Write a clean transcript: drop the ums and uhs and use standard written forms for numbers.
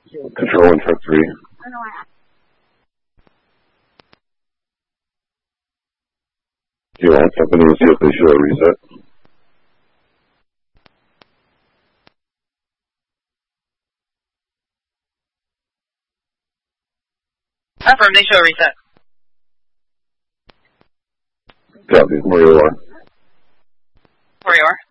Control 1, truck 3. Do you want something to see if they show a reset? Affirm, they show a reset. Copy, where you are. Where you are.